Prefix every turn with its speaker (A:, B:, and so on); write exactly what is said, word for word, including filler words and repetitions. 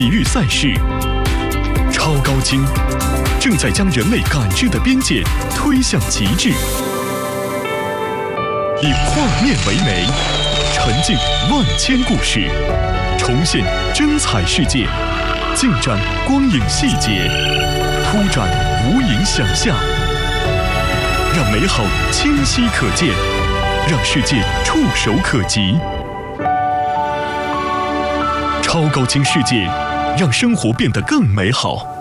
A: 体育赛事。超高清正在将人类感知的边界推向极致，以画面为媒，沉浸万千故事，重现真彩世界，尽展光影细节，铺展无垠想象，让美好清晰可见，让世界触手可及。超高清世界，让生活变得更美好。